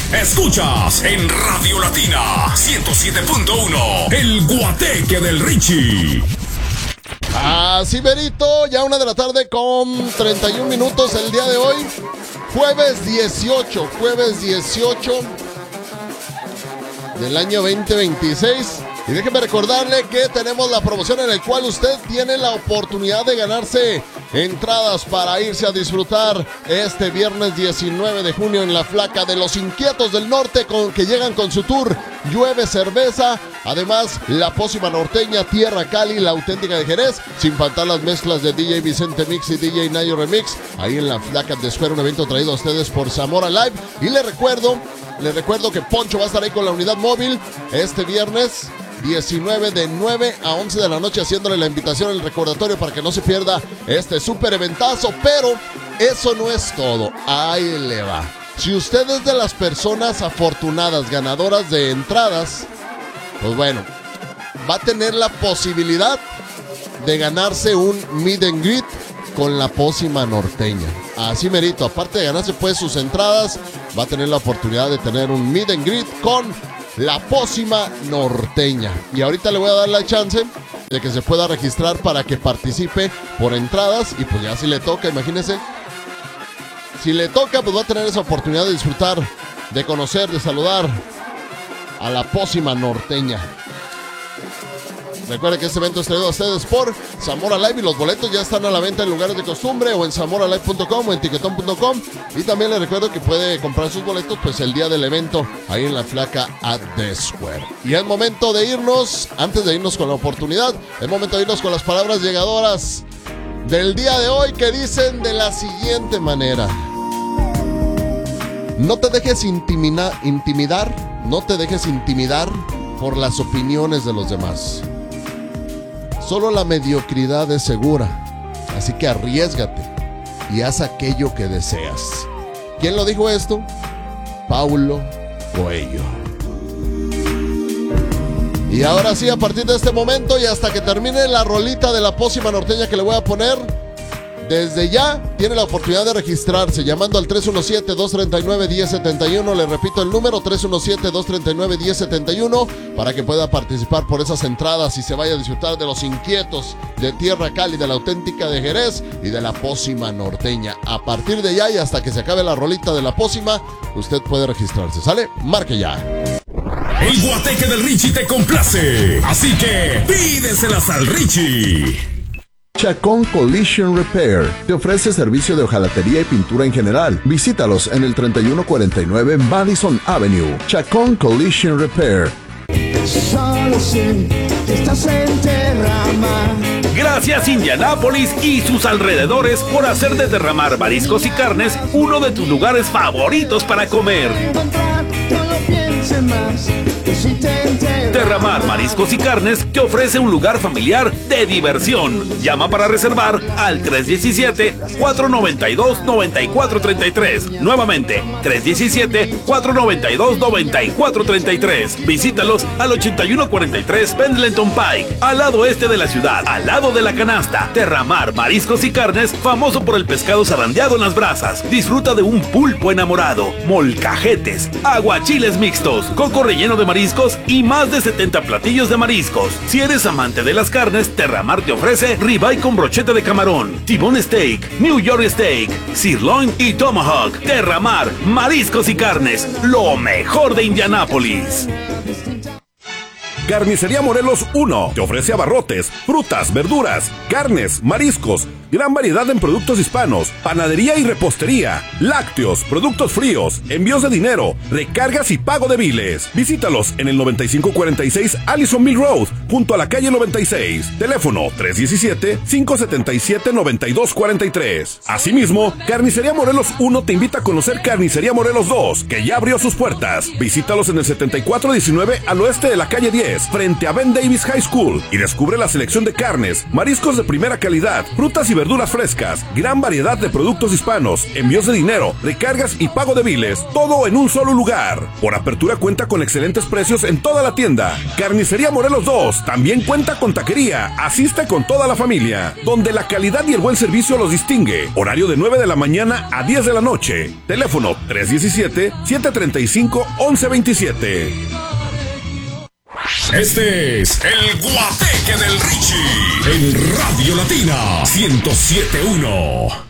Escuchas en Radio Latina 107.1 El Guateque del Richie. Así verito, ya 1 de la tarde con 31 minutos el día de hoy. Jueves 18 del año 2026. Y déjeme recordarle que tenemos la promoción en la cual usted tiene la oportunidad de ganarse entradas para irse a disfrutar este viernes 19 de junio en la Flaca de los Inquietos del Norte, que llegan con su tour Llueve Cerveza. Además, la Pócima Norteña, Tierra Cali, la Auténtica de Jerez, sin faltar las mezclas de DJ Vicente Mix y DJ Nayo Remix, ahí en la Flaca de Esfera, un evento traído a ustedes por Zamora Live. Y le recuerdo que Poncho va a estar ahí con la unidad móvil este viernes 19 de 9 a 11 de la noche, haciéndole la invitación, el recordatorio para que no se pierda este súper eventazo. Pero eso no es todo, ahí le va. Si usted es de las personas afortunadas, ganadoras de entradas, pues bueno, va a tener la posibilidad de ganarse un meet and greet con la Pócima Norteña. Así merito, aparte de ganarse pues sus entradas, va a tener la oportunidad de tener un meet and greet con la Pócima Norteña. Y ahorita le voy a dar la chance de que se pueda registrar para que participe por entradas. Y pues ya si le toca, imagínese, si le toca, pues va a tener esa oportunidad de disfrutar, de conocer, de saludar a la Pócima Norteña. Recuerden que este evento es traído a ustedes por Zamora Live y los boletos ya están a la venta en lugares de costumbre o en zamoralive.com o en tiquetón.com. Y también les recuerdo que puede comprar sus boletos pues el día del evento ahí en la Flaca at the Square. Y es momento de irnos, antes de irnos con la oportunidad, es momento de irnos con las palabras llegadoras del día de hoy, que dicen de la siguiente manera: no te dejes intimidar por las opiniones de los demás. Solo la mediocridad es segura, así que arriésgate y haz aquello que deseas. ¿Quién lo dijo esto? Paulo Coelho. Y ahora sí, a partir de este momento y hasta que termine la rolita de la Pócima Norteña que le voy a poner, desde ya tiene la oportunidad de registrarse llamando al 317-239-1071. Le repito el número, 317-239-1071, para que pueda participar por esas entradas y se vaya a disfrutar de los Inquietos de Tierra Cali, de la Auténtica de Jerez y de la Pócima Norteña. A partir de ya y hasta que se acabe la rolita de la Pócima, usted puede registrarse. ¿Sale? Marque ya. El Guateque del Richie te complace, así que pídeselas al Richie. Chacón Collision Repair te ofrece servicio de hojalatería y pintura en general. Visítalos en el 3149 Madison Avenue. Chacón Collision Repair. Solo sé que estás en Terramar. Gracias Indianápolis y sus alrededores por hacer de Terramar Mariscos y Carnes uno de tus lugares favoritos para comer. Terramar Mariscos y Carnes te ofrece un lugar familiar de diversión. Llama para reservar al 317-492-9433. Nuevamente, 317-492-9433. Visítalos al 8143 Pendleton Pike, al lado este de la ciudad, al lado de la canasta. Terramar Mariscos y Carnes, famoso por el pescado zarandeado en las brasas. Disfruta de un pulpo enamorado, molcajetes, aguachiles mixtos, coco relleno de mariscos y más de 70 platillos de mariscos. Si eres amante de las carnes, Terramar te ofrece ribeye con brocheta de camarón, T-bone steak, New York steak, sirloin y tomahawk. Terramar Mariscos y Carnes, lo mejor de Indianápolis. Carnicería Morelos 1 te ofrece abarrotes, frutas, verduras, carnes, mariscos, gran variedad en productos hispanos, panadería y repostería, lácteos, productos fríos, envíos de dinero, recargas y pago de biles. Visítalos en el 9546 Allison Mill Road, junto a la calle 96. Teléfono 317-577-9243. Asimismo, Carnicería Morelos 1 te invita a conocer Carnicería Morelos 2, que ya abrió sus puertas. Visítalos en el 7419 al oeste de la calle 10, frente a Ben Davis High School, y descubre la selección de carnes, mariscos de primera calidad, frutas y verduras frescas, gran variedad de productos hispanos, envíos de dinero, recargas y pago de biles, todo en un solo lugar. Por apertura cuenta con excelentes precios en toda la tienda. Carnicería Morelos 2 también cuenta con taquería. Asiste con toda la familia, donde la calidad y el buen servicio los distingue. Horario de 9 de la mañana a 10 de la noche. Teléfono 317-735-1127. Este es el Guateque del Richie en Radio Latina 107.1.